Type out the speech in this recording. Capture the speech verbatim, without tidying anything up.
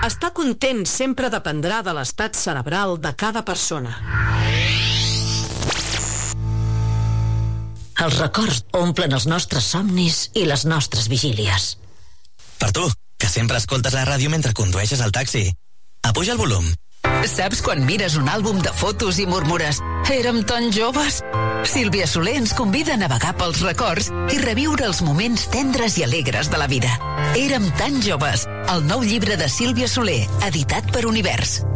Estar content sempre dependrà de l'estat cerebral de cada persona. Els records omplen els nostres somnis i les nostres vigílies. Per tu, que sempre escoltes la ràdio mentre condueixes el taxi. Apuja el volum. Saps quan mires un àlbum de fotos i murmures «Érem tan joves»? Sílvia Soler ens convida a navegar pels records i reviure els moments tendres i alegres de la vida. Érem tan joves, el nou llibre de Sílvia Soler, editat per Univers.